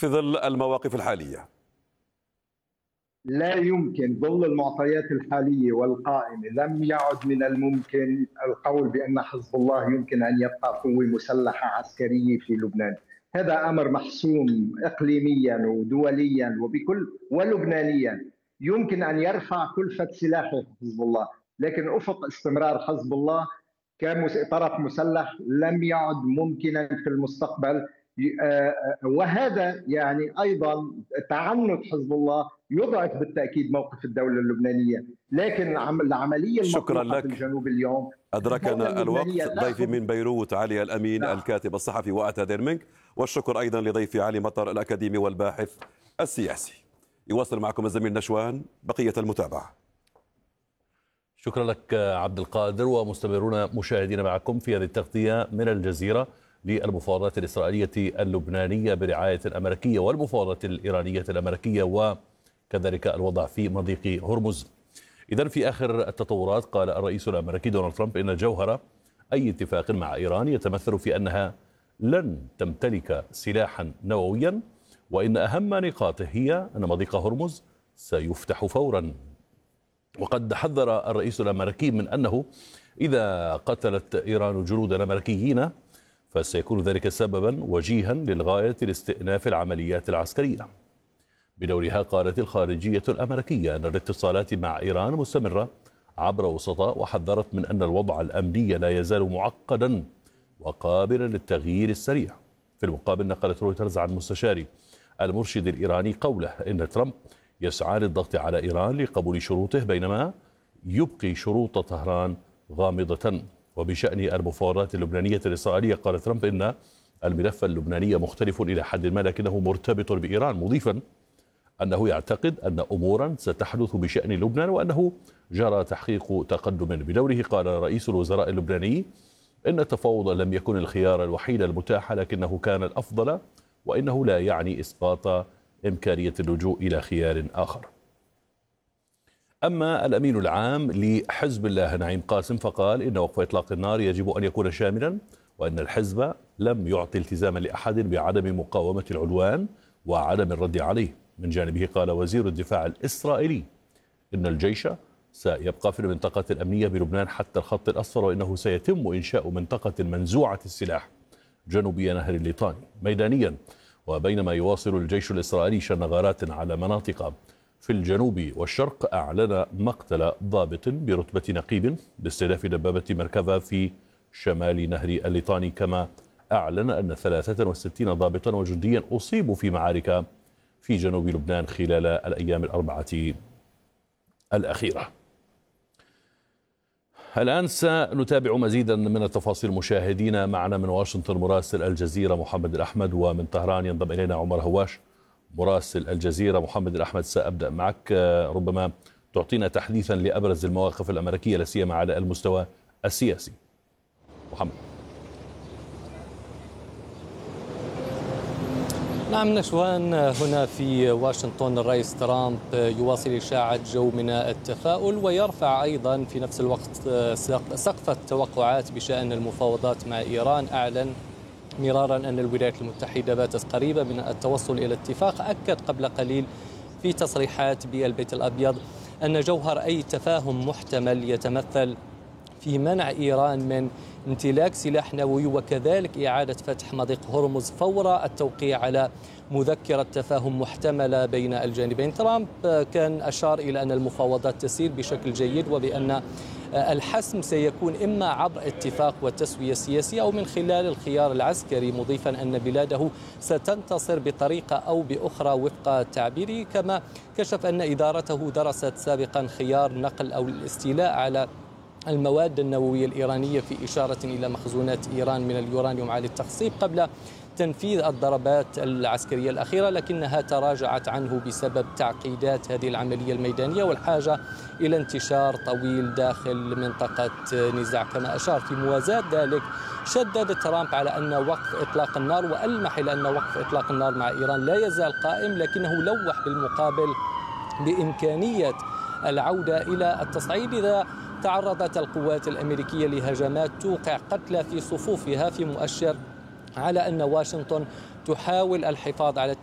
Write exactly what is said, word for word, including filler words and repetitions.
في ظل المواقف الحالية؟ لا يمكن ظل المعطيات الحالية والقائمة، لم يعد من الممكن القول بأن حزب الله يمكن أن يبقى قوة مسلحة عسكرية في لبنان. هذا أمر محسوم إقليميا ودوليا وبكل ولبنانيا. يمكن أن يرفع كلفة سلاحه حزب الله، لكن أفق استمرار حزب الله كطرف مسلح لم يعد ممكنا في المستقبل. وهذا يعني أيضا تعنت حزب الله يضعف بالتأكيد موقف الدولة اللبنانية، لكن العملية المطروحة في الجنوب اليوم أدركنا الوقت. ضيفي من بيروت علي الأمين، لا. الكاتب الصحفي، وأعتذر منك. والشكر أيضا لضيفي علي مطر الأكاديمي والباحث السياسي. يواصل معكم الزميل نشوان بقية المتابعة. شكرا لك عبد القادر. ومستمرون مشاهدين معكم في هذه التغطية من الجزيرة للمفاوضات الإسرائيلية اللبنانية برعاية الأمريكية والمفاوضات الإيرانية الأمريكية وكذلك الوضع في مضيق هرمز. إذن في آخر التطورات قال الرئيس الأمريكي دونالد ترامب إن جوهر أي اتفاق مع إيران يتمثل في أنها لن تمتلك سلاحا نوويا، وإن أهم نقاطه هي أن مضيق هرمز سيفتح فورا. وقد حذر الرئيس الأمريكي من أنه إذا قتلت إيران جنودا أمريكيين فسيكون ذلك سببا وجيها للغاية لاستئناف العمليات العسكرية. بدورها قالت الخارجية الأمريكية أن الاتصالات مع إيران مستمرة عبر وسطاء، وحذرت من أن الوضع الأمني لا يزال معقدا وقابلا للتغيير السريع. في المقابل نقلت رويترز عن مستشار المرشد الإيراني قوله إن ترامب يسعى للضغط على إيران لقبول شروطه، بينما يبقي شروط طهران غامضة. وبشأن المفاوضات اللبنانية الإسرائيلية قال ترامب إن الملف اللبناني مختلف إلى حد ما لكنه مرتبط بإيران، مضيفا أنه يعتقد أن أمورا ستحدث بشأن لبنان وأنه جرى تحقيق تقدم. بدوره قال رئيس الوزراء اللبناني إن التفاوض لم يكن الخيار الوحيد المتاح لكنه كان الأفضل، وإنه لا يعني إسقاط إمكانية اللجوء إلى خيار آخر. أما الأمين العام لحزب الله نعيم قاسم فقال إن وقف إطلاق النار يجب أن يكون شاملا، وأن الحزب لم يعطي التزاما لأحد بعدم مقاومة العدوان وعدم الرد عليه. من جانبه قال وزير الدفاع الإسرائيلي إن الجيش سيبقى في المنطقة الأمنية بلبنان حتى الخط الأصفر، وإنه سيتم إنشاء منطقة منزوعة السلاح جنوبي نهر الليطاني. ميدانيا، وبينما يواصل الجيش الإسرائيلي شن غارات على مناطق في الجنوب والشرق، أعلن مقتل ضابط برتبة نقيب باستهداف دبابة مركبة في شمال نهر الليطاني، كما أعلن أن ثلاثة وستين ضابطا وجنديا أصيبوا في معارك في جنوب لبنان خلال الأيام الأربعة الأخيرة. الآن سنتابع مزيدا من التفاصيل مشاهدينا. معنا من واشنطن مراسل الجزيرة محمد الأحمد، ومن طهران ينضم إلينا عمر هواش مراسل الجزيرة. محمد الأحمد، سأبدأ معك، ربما تعطينا تحديثا لأبرز المواقف الأمريكية لا سيما على المستوى السياسي. محمد. نعم نشوان، هنا في واشنطن الرئيس ترامب يواصل إشاعة جو من التفاؤل، ويرفع أيضا في نفس الوقت سقف التوقعات بشأن المفاوضات مع إيران. أعلن مرارا أن الولايات المتحدة باتت قريبة من التوصل إلى اتفاق. أكد قبل قليل في تصريحات بالبيت الأبيض أن جوهر أي تفاهم محتمل يتمثل في منع إيران من امتلاك سلاح نووي، وكذلك إعادة فتح مضيق هرمز فور التوقيع على مذكرة تفاهم محتملة بين الجانبين. ترامب كان أشار إلى أن المفاوضات تسير بشكل جيد، وبأن الحسم سيكون إما عبر اتفاق وتسوية سياسية أو من خلال الخيار العسكري، مضيفا أن بلاده ستنتصر بطريقة أو بأخرى وفق تعبيره. كما كشف أن إدارته درست سابقا خيار نقل أو الاستيلاء على المواد النووية الإيرانية، في إشارة إلى مخزونات إيران من اليورانيوم عالي التخصيب قبل تنفيذ الضربات العسكرية الأخيرة، لكنها تراجعت عنه بسبب تعقيدات هذه العملية الميدانية والحاجة إلى انتشار طويل داخل منطقة نزاع. كما أشار في موازاة ذلك شدد ترامب على أن وقف إطلاق النار، وألمح إلى أن وقف إطلاق النار مع إيران لا يزال قائم، لكنه لوح بالمقابل بإمكانية العودة إلى التصعيد إذا تعرضت القوات الأمريكية لهجمات توقع قتلى في صفوفها، في مؤشر على أن واشنطن تحاول الحفاظ على